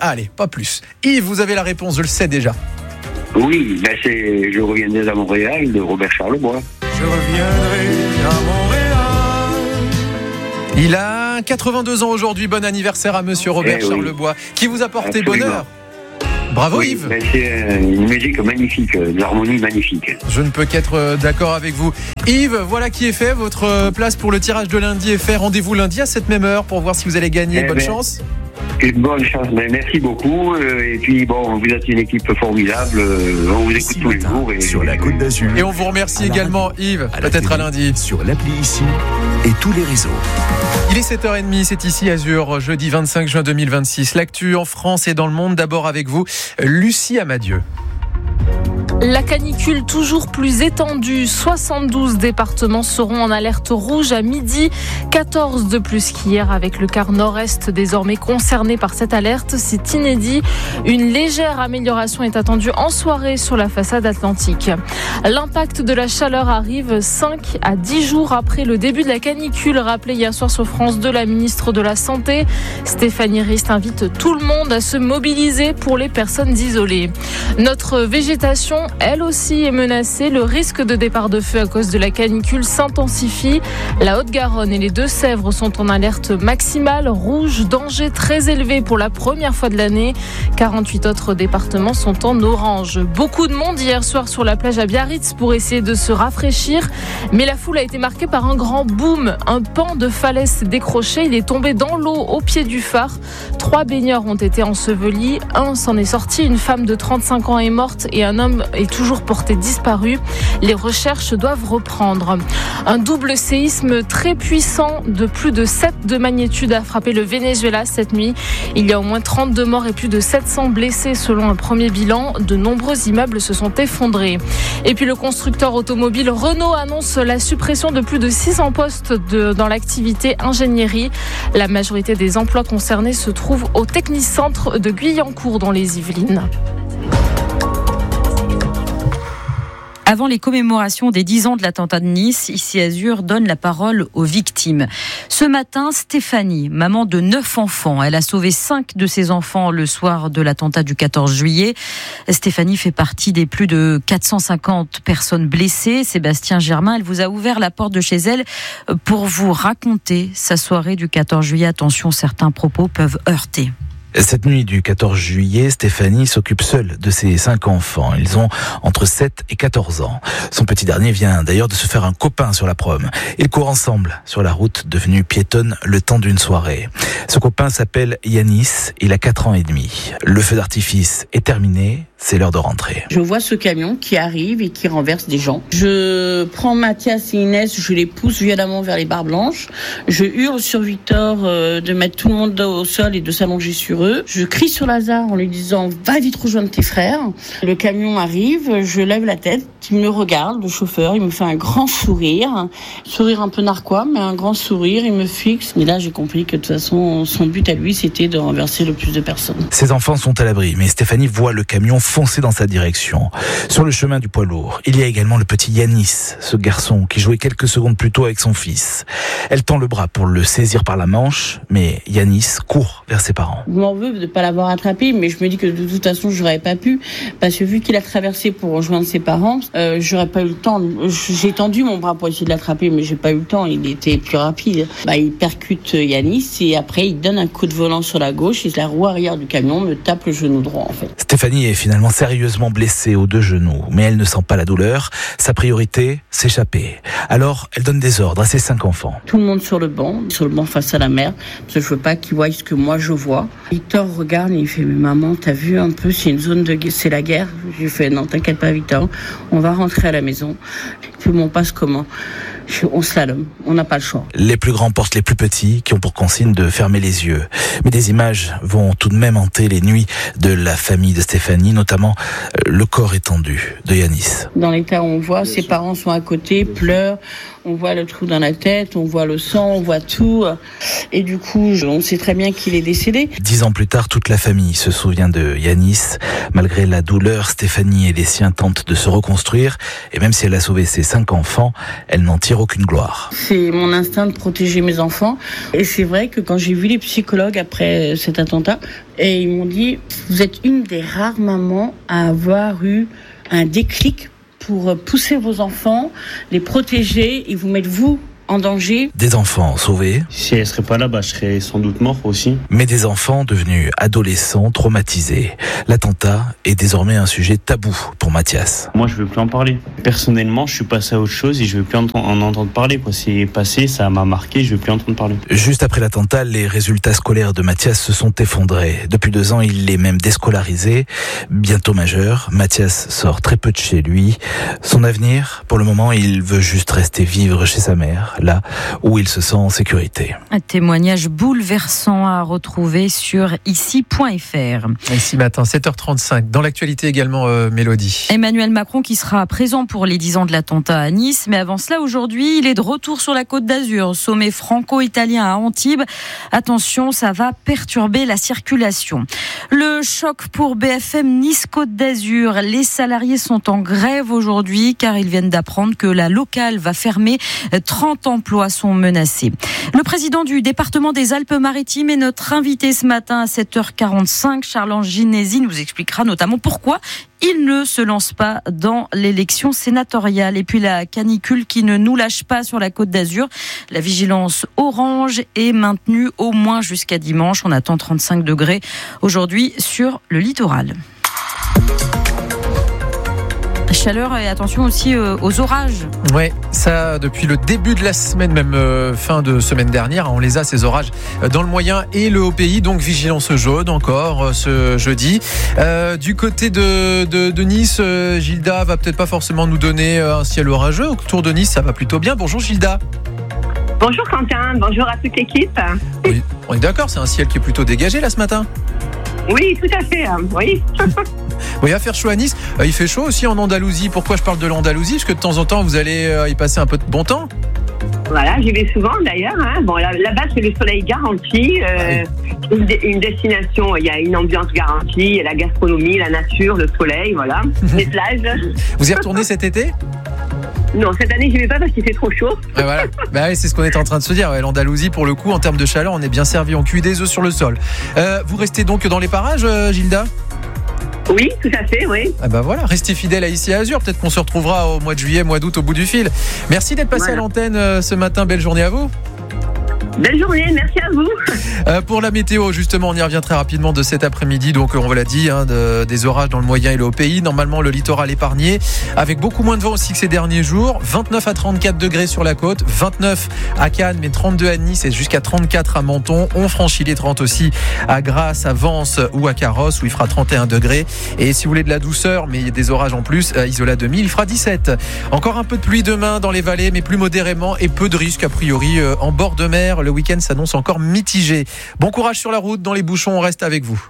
Allez, pas plus. Yves, vous avez la réponse, je le sais déjà. Oui, c'est Je reviendrai à Montréal de Robert Charlebois. Je reviendrai à Montréal. Il a 82 ans aujourd'hui. Bon anniversaire à monsieur Robert Charlebois, qui vous a porté bonheur. Bravo Yves. C'est une musique magnifique, une harmonie magnifique. Je ne peux qu'être d'accord avec vous. Yves, voilà qui est fait. Votre place pour le tirage de lundi est fait. Rendez-vous lundi à cette même heure pour voir si vous allez gagner. Bonne chance. Une bonne chance, merci beaucoup. Et puis vous êtes une équipe formidable. On vous écoute tous les jours. Sur la Côte d'Azur. Et on vous remercie également Yves. Peut-être à lundi. Sur l'appli Ici et tous les réseaux. Il est 7h30, c'est ici Azur, jeudi 25 juin 2026. L'actu en France et dans le monde, d'abord avec vous, Lucie Amadieu. La canicule toujours plus étendue. 72 départements seront en alerte rouge à midi. 14 de plus qu'hier avec le quart nord-est désormais concerné par cette alerte. C'est inédit. Une légère amélioration est attendue en soirée sur la façade atlantique. L'impact de la chaleur arrive 5 à 10 jours après le début de la canicule. Rappelé hier soir sur France 2, la ministre de la Santé, Stéphanie Rist, invite tout le monde à se mobiliser pour les personnes isolées. Notre végétation, elle aussi, est menacée. Le risque de départ de feu à cause de la canicule s'intensifie. La Haute-Garonne et les Deux-Sèvres sont en alerte maximale. Rouge, danger très élevé pour la première fois de l'année. 48 autres départements sont en orange. Beaucoup de monde hier soir sur la plage à Biarritz pour essayer de se rafraîchir. Mais la foule a été marquée par un grand boom. Un pan de falaise s'est décroché. Il est tombé dans l'eau au pied du phare. 3 baigneurs ont été ensevelis. Un s'en est sorti. Une femme de 35 ans est morte et un homme est toujours porté disparu. Les recherches doivent reprendre. Un double séisme très puissant de plus de 7 de magnitude a frappé le Venezuela cette nuit. Il y a au moins 32 morts et plus de 700 blessés selon un premier bilan. De nombreux immeubles se sont effondrés. Et puis le constructeur automobile Renault annonce la suppression de plus de 600 postes dans l'activité ingénierie. La majorité des emplois concernés se trouvent au Technicentre de Guyancourt dans les Yvelines. Avant les commémorations des 10 ans de l'attentat de Nice, ici Azur donne la parole aux victimes. Ce matin, Stéphanie, maman de 9 enfants, elle a sauvé 5 de ses enfants le soir de l'attentat du 14 juillet. Stéphanie fait partie des plus de 450 personnes blessées. Sébastien Germain, elle vous a ouvert la porte de chez elle pour vous raconter sa soirée du 14 juillet. Attention, certains propos peuvent heurter. Cette nuit du 14 juillet, Stéphanie s'occupe seule de ses 5 enfants. Ils ont entre 7 et 14 ans. Son petit dernier vient d'ailleurs de se faire un copain sur la prom. Ils courent ensemble sur la route devenue piétonne le temps d'une soirée. Ce copain s'appelle Yanis, il a 4 ans et demi. Le feu d'artifice est terminé, c'est l'heure de rentrer. Je vois ce camion qui arrive et qui renverse des gens. Je prends Mathias et Inès, je les pousse violemment vers les barres blanches. Je hurle sur Victor de mettre tout le monde au sol et de s'allonger sur eux. Je crie sur Lazare en lui disant « Va vite rejoindre tes frères ». Le camion arrive, je lève la tête, il me regarde, le chauffeur, il me fait un grand sourire un peu narquois, mais un grand sourire, il me fixe. Et là, j'ai compris que de toute façon, son but à lui, c'était de renverser le plus de personnes. Ses enfants sont à l'abri, mais Stéphanie voit le camion foncer dans sa direction. Sur le chemin du poids lourd, il y a également le petit Yanis, ce garçon qui jouait quelques secondes plus tôt avec son fils. Elle tend le bras pour le saisir par la manche, mais Yanis court vers ses parents. Je m'en veux de ne pas l'avoir attrapé, mais je me dis que de toute façon, j'aurais pas pu, parce que vu qu'il a traversé pour rejoindre ses parents, j'aurais pas eu le temps. J'ai tendu mon bras pour essayer de l'attraper, mais j'ai pas eu le temps, il était plus rapide. Il percute Yanis et après il donne un coup de volant sur la gauche et la roue arrière du camion me tape le genou droit en fait. Stéphanie est finalement sérieusement blessée aux 2 genoux, mais elle ne sent pas la douleur. Sa priorité, s'échapper. Alors, elle donne des ordres à ses 5 enfants. Tout le monde sur le banc face à la mer, parce que je veux pas qu'ils voient ce que moi je vois. Victor regarde et il fait « Mais maman, t'as vu un peu, c'est une zone de guerre, c'est la guerre ?» Je lui fais « Non, t'inquiète pas Victor, on va rentrer à la maison. » Puis on passe comment ? On slalom, on n'a pas le choix. Les plus grands portent les plus petits, qui ont pour consigne de fermer les yeux. Mais des images vont tout de même hanter les nuits de la famille de Stéphanie, notamment le corps étendu de Yanis. Dans l'état où on voit, ses parents sont à côté, pleurent, on voit le trou dans la tête, on voit le sang, on voit tout. Et du coup, on sait très bien qu'il est décédé. 10 ans plus tard, toute la famille se souvient de Yanis. Malgré la douleur, Stéphanie et les siens tentent de se reconstruire. Et même si elle a sauvé ses 5 enfants, elle n'en tire n'acquiert aucune gloire. C'est mon instinct de protéger mes enfants. Et c'est vrai que quand j'ai vu les psychologues après cet attentat, et ils m'ont dit, vous êtes une des rares mamans à avoir eu un déclic pour pousser vos enfants, les protéger et vous mettre vous en danger. Des enfants sauvés. Si elle serait pas là, je serais sans doute mort aussi. Mais des enfants devenus adolescents traumatisés. L'attentat est désormais un sujet tabou pour Mathias. Moi, je veux plus en parler. Personnellement, je suis passé à autre chose et je veux plus en entendre parler. C'est passé, ça m'a marqué, je veux plus entendre parler. Juste après l'attentat, les résultats scolaires de Mathias se sont effondrés. Depuis 2 ans, il est même déscolarisé. Bientôt majeur, Mathias sort très peu de chez lui. Son avenir, pour le moment, il veut juste rester vivre chez sa mère, là où il se sent en sécurité. Un témoignage bouleversant à retrouver sur ici.fr. Ici matin, 7h35. Dans l'actualité également, Mélodie. Emmanuel Macron qui sera présent pour les 10 ans de l'attentat à Nice. Mais avant cela, aujourd'hui, il est de retour sur la Côte d'Azur, sommet franco-italien à Antibes. Attention, ça va perturber la circulation. Le choc pour BFM Nice-Côte d'Azur. Les salariés sont en grève aujourd'hui car ils viennent d'apprendre que la locale va fermer. 30 emplois sont menacés. Le président du département des Alpes-Maritimes est notre invité ce matin à 7h45. Charles Ginesi nous expliquera notamment pourquoi il ne se lance pas dans l'élection sénatoriale. Et puis la canicule qui ne nous lâche pas sur la Côte d'Azur. La vigilance orange est maintenue au moins jusqu'à dimanche. On attend 35 degrés aujourd'hui sur le littoral. Chaleur et attention aussi aux orages. Ouais, ça depuis le début de la semaine, même fin de semaine dernière, on les a ces orages dans le moyen et le haut pays, donc vigilance jaune encore ce jeudi. Du côté de Nice, Gilda va peut-être pas forcément nous donner un ciel orageux. Autour de Nice, ça va plutôt bien. Bonjour Gilda. Bonjour Quentin, bonjour à toute l'équipe. Oui, on est d'accord, c'est un ciel qui est plutôt dégagé là ce matin. Oui, tout à fait, oui. Oui, il va faire chaud à Nice. Il fait chaud aussi en Andalousie. Pourquoi je parle de l'Andalousie ? Parce que de temps en temps, vous allez y passer un peu de bon temps. Voilà, j'y vais souvent d'ailleurs. Bon, là-bas, c'est le soleil garanti. Une destination, il y a une ambiance garantie, la gastronomie, la nature, le soleil, voilà. Les plages. Vous y retournez cet été ? Non, cette année, j'y vais pas parce qu'il fait trop chaud. Ouais, voilà. Bah oui, c'est ce qu'on est en train de se dire. Ouais, L'Andalousie, pour le coup, en termes de chaleur, on est bien servi. On cuit des œufs sur le sol. Vous restez donc dans les parages, Gilda ? Oui, tout à fait, oui. Ah bah voilà, restez fidèles à Ici Azur. Peut-être qu'on se retrouvera au mois de juillet, mois d'août, au bout du fil. Merci d'être passé à l'antenne ce matin. Belle journée à vous. Belle journée, merci à vous. Pour la météo, justement, on y revient très rapidement de cet après-midi. Donc, on vous l'a dit, des orages dans le moyen et le haut pays. Normalement, le littoral épargné, avec beaucoup moins de vent aussi que ces derniers jours. 29 à 34 degrés sur la côte, 29 à Cannes, mais 32 à Nice et jusqu'à 34 à Menton. On franchit les 30 aussi à Grasse, à Vence ou à Carrosse, où il fera 31 degrés. Et si vous voulez de la douceur, mais il y a des orages en plus, à Isola 2000, il fera 17. Encore un peu de pluie demain dans les vallées, mais plus modérément, et peu de risques a priori en bord de mer. Le week-end s'annonce encore mitigé. Bon courage sur la route, dans les bouchons, on reste avec vous.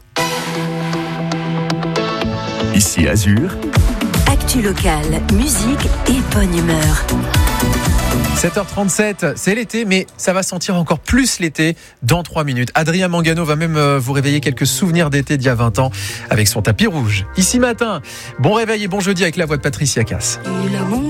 Ici Azur. Actu locale, musique et bonne humeur. 7h37, c'est l'été, mais ça va sentir encore plus l'été dans 3 minutes. Adrien Mangano va même vous réveiller quelques souvenirs d'été d'il y a 20 ans avec son tapis rouge. Ici matin, bon réveil et bon jeudi avec la voix de Patricia Cass.